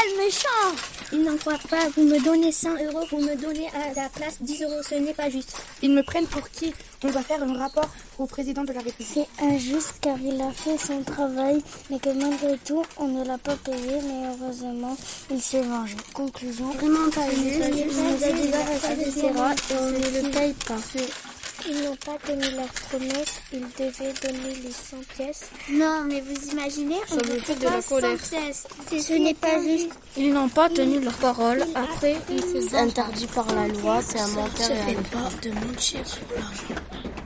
le méchant. Ils n'en croient pas. Vous me donnez 100 euros, vous me donnez à la place 10 euros. Ce n'est pas juste. Ils me prennent pour qui? On va faire un rapport au président de la République. C'est injuste car il a fait son travail, mais que malgré tout, on ne l'a pas payé, mais heureusement, il s'est vengé. Conclusion, Vraiment pas juste. il nous a débarrassé de ses rats et on ne le paye pas. Ils n'ont pas tenu leur promesse, ils devaient donner les 100 pièces. Non, mais vous imaginez, on me fait de la colère. Ce n'est pas juste. Ils n'ont pas tenu leur parole. Après, C'est interdit par la loi, c'est un menteur et un pas de mentir sur l'argent.